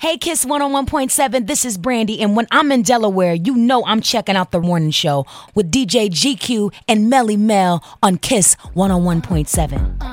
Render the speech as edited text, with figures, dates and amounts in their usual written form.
Hey, Kiss 101.7, this is Brandy, and when I'm in Delaware, you know I'm checking out the morning show with DJ GQ and Melly Mel on Kiss 101.7.